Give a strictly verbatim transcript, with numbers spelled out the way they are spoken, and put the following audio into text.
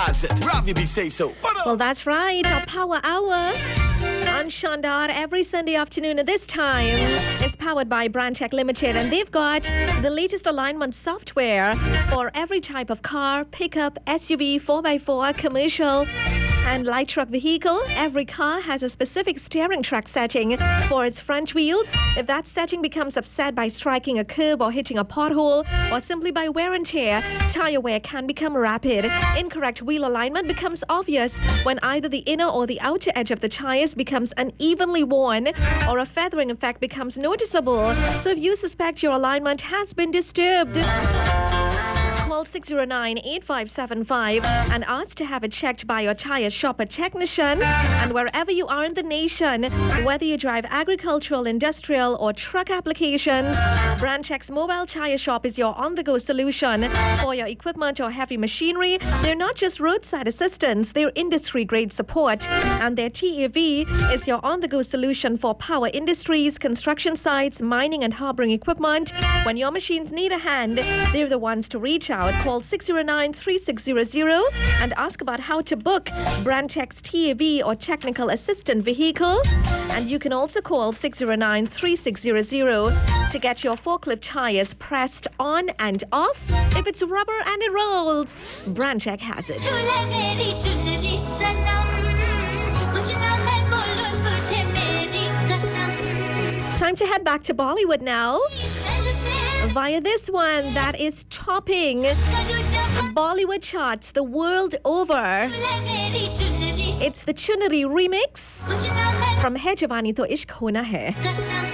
has it. Ravi be say so. Well, that's right. Our Power Hour on Shandar every Sunday afternoon at this time is powered by Brandtech Limited, and they've got the latest alignment software for every type of car, pickup, S U V, four by four, commercial and light truck vehicle. Every car has a specific steering track setting for its front wheels. If that setting becomes upset by striking a curb or hitting a pothole or simply by wear and tear, tire wear can become rapid. Incorrect wheel alignment becomes obvious when either the inner or the outer edge of the tires becomes unevenly worn or a feathering effect becomes noticeable. So if you suspect your alignment has been disturbed, call six zero nine, eight five seven five and ask to have it checked by your tire shopper technician. And wherever you are in the nation, whether you drive agricultural, industrial or truck applications, Brandtech's mobile tire shop is your on-the-go solution for your equipment or heavy machinery. They're not just roadside assistance, they're industry-grade support. And their T A V is your on-the-go solution for power industries, construction sites, mining and harboring equipment. When your machines need a hand, they're the ones to reach out. Call six zero nine, three six zero zero and ask about how to book Brandtech's T A V or technical assistant vehicle. And you can also call six zero nine, three six zero zero to get your forklift tires pressed on and off. If it's rubber and it rolls, Brandtech has it. Time to head back to Bollywood now. Via this one that is topping Bollywood charts the world over. It's the Chunari remix from Hai Jawani To Ishq Hona Hai.